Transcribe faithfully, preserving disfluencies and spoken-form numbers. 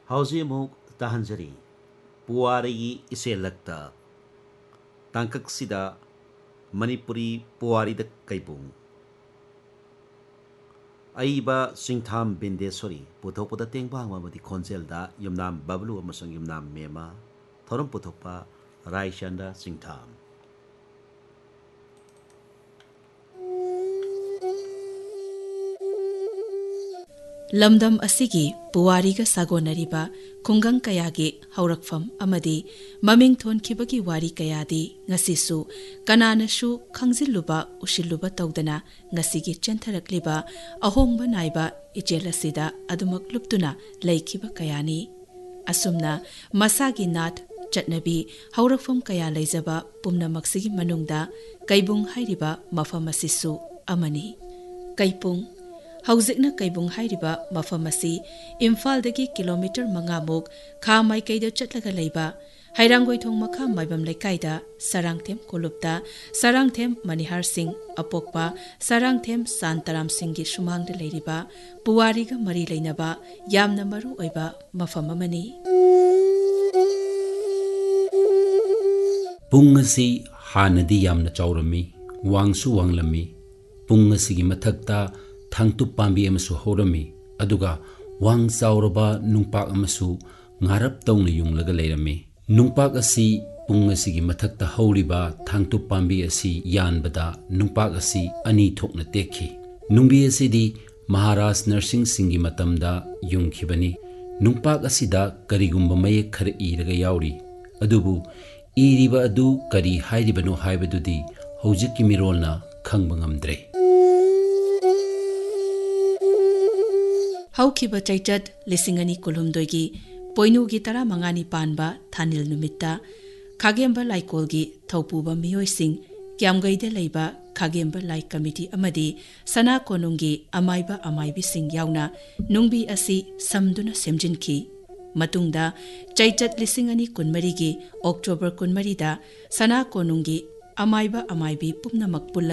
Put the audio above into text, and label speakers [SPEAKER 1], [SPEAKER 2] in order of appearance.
[SPEAKER 1] ꯍꯧꯖꯤꯛ ताहंजरी पुवारी इसेलक्ता तांकक्सिदा मणिपुरी पुवारी द कैबुंग अईबा सिंगथाम बिंदेश्वरी पुथोपदा तेंबांग ममदी खोंजेलदा युमनाम बबलू अमसंग युमनाम मेमा थोरम पुथोपा रायचंदा सिंगथाम
[SPEAKER 2] लमदम असिगी पुवारीगा सागोनरिबा खुंगंग कयागी हौरकफम अमदी ममिंग थोनखिबगी वारी कयादी ngasisu kananasu khangजिलुबा उशिलुबा तौदना ngasiगी चेंथरकलिबा अहोंगबा नाइबा इचेलसिदा अदुमक लुप्तुना लैखिबा कयानी असुमना मसागी नाथ चटनबी हौरकफम कया लैजबा पुमनमक्सिगी मनुंगदा कैबुंग हाइरिबा मफम असिसु अमनी कैपुंग हौजिकना कैबुंग हाइरिबा मफम असि इम्फालदगी किलोमीटर मंगामुक खा माइकैदा चटलगा लैबा हैरांगोइथोंग मखा माइबम लैकाइदा सरांगथेम कोलुप्ता सरांगथेम मनिहार सिंह अपोकपा सरांगथेम सांतराम सिंहगी सुमांगदा लैरिबा पुवारीगा मरी लैनबा यामना मरु ओइबा मफम अमनी
[SPEAKER 3] पुंग असि हानदी यामना चौरमी वांगसु वांगलमी पुंग असिगी मथक्ता थांगतुप पांबी अमसु होरमी अदुगा वांग चाउरबा नुंगपाक अमसु ngarap tawna yunglaga leirami nungpak asi pung asigi mathakta hauliba thangtup pambi asi yanbada nungpak asi ani thokna tekhi nungbi asidi maharaj nursing singi matamda yungkhibani nungpak asida karigumba maye khar iraga yauri adubu iriba adu kari hairibano haibadudi hojikki mirolna khangba ngamdre
[SPEAKER 2] हौखिबा चैचत लिसिंगनी कुलुमदोगी पोइनुगी तरा मंगानी पानबा थानिल नुमित्ता खागेंबा लाइकोलगी थौपुबा मियोइसिंग क्यामगैदे लैबा खागेंबा लाइ committee अमदी सना कोनुंगी अमाइबा अमाइबी सिंग यावना नुंगबी असि समदुना सेमजिनखी मतुंगदा चैचत लिसिंगनी कुनमरीगी October कुनमरीदा सना कोनुंगी अमाइबा अमाइबी पुमनमक पुल्ला